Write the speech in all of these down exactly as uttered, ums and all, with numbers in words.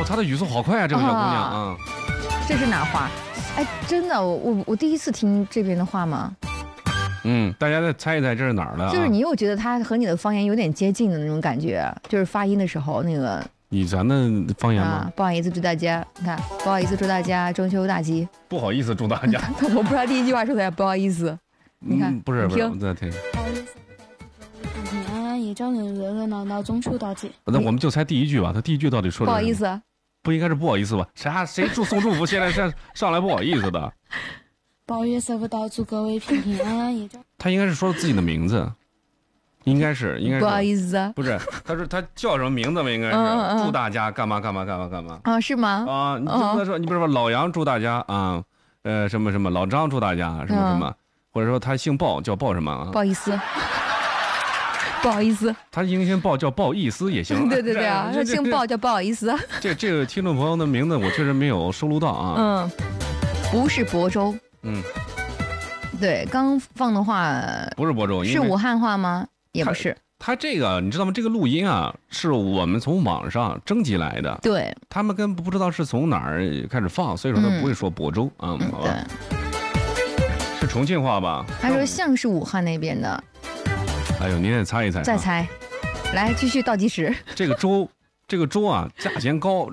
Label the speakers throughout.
Speaker 1: 哦，她的语速好快啊，这个小姑娘啊。嗯、
Speaker 2: 这是哪话？哎，真的，我我我第一次听这边的话吗？
Speaker 1: 嗯，大家再猜一猜这是哪儿的、啊？
Speaker 2: 就是你又觉得它和你的方言有点接近的那种感觉，就是发音的时候那个。
Speaker 1: 以咱的方言吗、
Speaker 2: 啊？不好意思，祝大家，你看，不好意思，祝大家中秋大吉。
Speaker 1: 不好意思，祝大家。
Speaker 2: 我不知道第一句话说的不好意思。你看，
Speaker 1: 嗯、不是不是，我再听。
Speaker 3: 平平安安，一家人热热闹闹，中秋大吉。
Speaker 1: 那我们就猜第一句吧，他第一句到底说的？
Speaker 2: 不好意思。
Speaker 1: 不应该是不好意思吧？啥？谁祝送祝福？现在上上来不好意思的。
Speaker 3: 八月十五到，祝各位平平安安，一家。
Speaker 1: 他应该是说自己的名字。应该是，应该是
Speaker 2: 不好意思啊，
Speaker 1: 不是，他说他叫什么名字吧？应该是、嗯嗯、祝大家干嘛干嘛干嘛干嘛
Speaker 2: 啊？是吗？
Speaker 1: 啊，你就跟他说，你比如说老杨祝大家啊，呃，什么什么，老张祝大家什么什么，嗯、或者说他姓鲍叫鲍什么啊？
Speaker 2: 不好意思，不好意思，
Speaker 1: 他应姓鲍叫鲍意思也行。
Speaker 2: 对对对啊，他姓鲍叫不好意思。
Speaker 1: 这这个听众朋友的名字我确实没有收录到啊。
Speaker 2: 嗯，不是亳州。
Speaker 1: 嗯，
Speaker 2: 对，刚放的话
Speaker 1: 不是亳州，
Speaker 2: 是武汉话吗？也不是，
Speaker 1: 他这个你知道吗？这个录音啊，是我们从网上征集来的。
Speaker 2: 对，
Speaker 1: 他们跟不知道是从哪儿开始放，所以说他不会说亳州啊。
Speaker 2: 嗯，
Speaker 1: 好吧。是重庆话吧？
Speaker 2: 他说像是武汉那边的。
Speaker 1: 哎呦，您也猜一猜。
Speaker 2: 再猜，啊、来继续倒计时。
Speaker 1: 这个粥，这个粥啊，价钱高。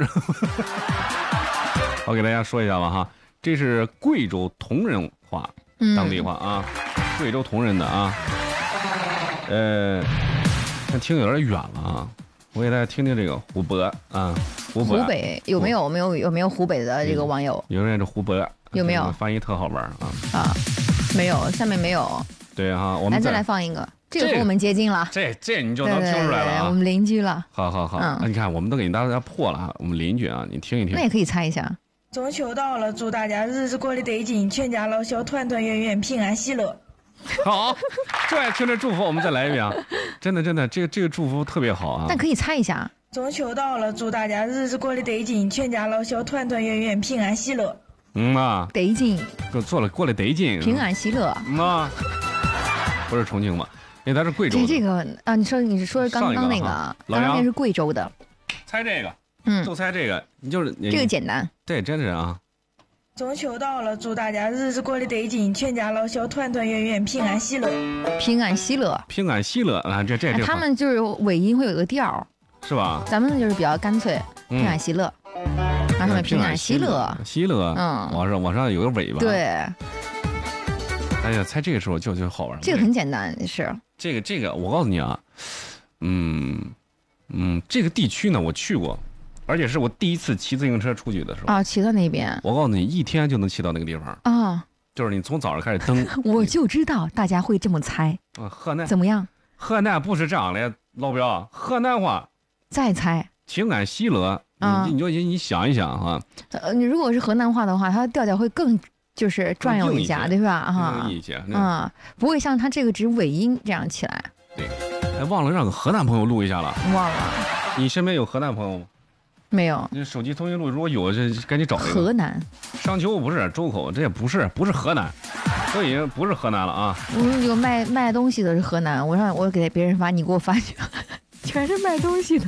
Speaker 1: 我给大家说一下吧哈，这是贵州铜仁话，当地话啊，嗯、贵州铜仁的啊。呃，但听有点远了啊，我给大家听听这个湖北啊，湖北，
Speaker 2: 湖北有没有没有有没有湖北的这个网友？
Speaker 1: 有人是湖北，
Speaker 2: 有没有？
Speaker 1: 翻译特好玩啊
Speaker 2: 啊，没有，下面没有。
Speaker 1: 对哈、啊，我们
Speaker 2: 来再来放一个，这个和我们接近了，
Speaker 1: 这这你就能听出来了、啊
Speaker 2: 对对对，我们邻居了。
Speaker 1: 好好好，嗯、你看我们都给大家破了啊，我们邻居啊，你听一听。
Speaker 2: 那也可以猜一下。
Speaker 4: 中秋到了，祝大家日子过得得劲，全家老小团团圆圆，平安喜乐。
Speaker 1: 好，就爱听这祝福，我们再来一遍啊！真的真的，这个这个祝福特别好啊！
Speaker 2: 但可以猜一下。
Speaker 4: 中秋到了，祝大家日子过得得劲，全家老小团团圆圆，平安喜乐。
Speaker 1: 嗯啊，
Speaker 2: 得劲，
Speaker 1: 给做了过得得劲，
Speaker 2: 平安喜乐。
Speaker 1: 嗯啊，不是重庆吗？因为咱是贵州的。
Speaker 2: 这这个啊，你说你是说刚刚那个，刚刚那是贵州的。
Speaker 1: 猜这个，
Speaker 2: 嗯，
Speaker 1: 就猜这个，你就是
Speaker 2: 这个简单。
Speaker 1: 对，真是啊。
Speaker 4: 中秋到了，祝大家日子过得得劲，全家老小团团圆圆，平安喜乐。
Speaker 2: 平安喜乐，
Speaker 1: 平安喜乐啊！这这这，
Speaker 2: 他们就是尾音会有个调，
Speaker 1: 是吧？
Speaker 2: 咱们就是比较干脆，平安喜乐，让他们平安喜乐，
Speaker 1: 喜乐，嗯，往上往上有个尾巴，
Speaker 2: 对。
Speaker 1: 哎呀，猜这个时候就就好玩。
Speaker 2: 这个很简单，是
Speaker 1: 这个这个，我告诉你啊，嗯嗯，这个地区呢，我去过。而且是我第一次骑自行车出去的时候
Speaker 2: 啊，骑到那边。
Speaker 1: 我告诉你，一天就能骑到那个地方
Speaker 2: 啊，
Speaker 1: 就是你从早上开始蹬。
Speaker 2: 我就知道大家会这么猜
Speaker 1: 啊，河南
Speaker 2: 怎么样？
Speaker 1: 河南不是这样的，老表，河南话。
Speaker 2: 再猜。
Speaker 1: 平安喜乐啊，你就你想一想哈。
Speaker 2: 呃，你如果是河南话的话，它的调调会更就是转悠一下，对吧？啊，
Speaker 1: 硬一些
Speaker 2: 啊，不会像它这个只尾音这样起来。
Speaker 1: 对，哎，忘了让个河南朋友录一下了。
Speaker 2: 忘了。
Speaker 1: 你身边有河南朋友吗？
Speaker 2: 没有，
Speaker 1: 你手机通讯录如果有，这赶紧找一个。
Speaker 2: 河南，
Speaker 1: 商丘不是周口，这也不是，不是河南，这已经不是河南了啊。
Speaker 2: 我有卖卖东西的是河南，我让我给别人发，你给我发去，全是卖东西的。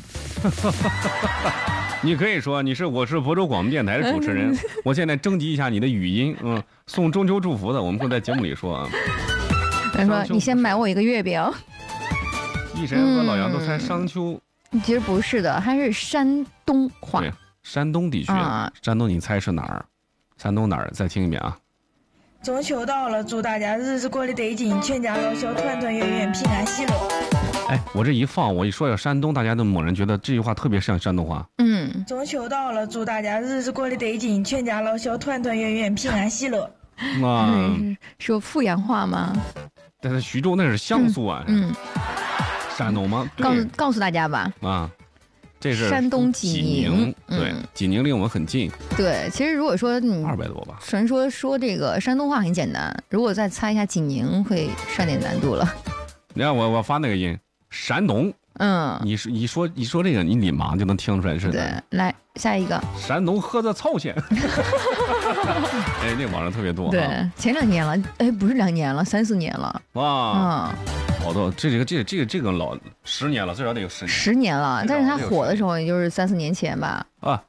Speaker 1: 你可以说你是我是亳州广播电台的主持人，我现在征集一下你的语音，嗯，送中秋祝福的，我们会在节目里说啊。
Speaker 2: 他说你先买我一个月饼。
Speaker 1: 一神和老杨都猜商丘。
Speaker 2: 其实不是的，它是山东话。
Speaker 1: 对，山东地区。啊、山东，你猜是哪儿？山东哪儿？再听一遍啊！
Speaker 4: 中秋到了，祝大家日子过得得劲，全家老小团团圆圆，平安喜乐。
Speaker 1: 哎，我这一放，我一说要山东，大家都猛然觉得这句话特别像山东话。
Speaker 2: 嗯。
Speaker 4: 中秋到了，祝大家日子过得得劲，全家老小团团圆圆，平安喜乐。
Speaker 1: 啊，
Speaker 2: 说阜阳话吗？
Speaker 1: 但是徐州那是江苏啊。
Speaker 2: 嗯。嗯
Speaker 1: 山东吗？
Speaker 2: 告诉告诉大家吧。
Speaker 1: 啊，这是
Speaker 2: 山东济宁。
Speaker 1: 对，济宁离我们很近。
Speaker 2: 对，其实如果说你
Speaker 1: 二百多吧，
Speaker 2: 传说说这个山东话很简单，如果再猜一下济宁，会上点难度了。
Speaker 1: 你看我我发那个音，山东。
Speaker 2: 嗯，
Speaker 1: 你说你说你说这个，你立马就能听出来是。
Speaker 2: 对，来下一个。
Speaker 1: 山东菏泽曹县。哎，那网上特别多。
Speaker 2: 对，前两年了，哎，不是两年了，三四年了。
Speaker 1: 哇。
Speaker 2: 嗯。
Speaker 1: 好多，这个这个这个这个老十年了，最少得有十年。
Speaker 2: 十年了，但是他火的时候也就是三四年前吧。
Speaker 1: 啊，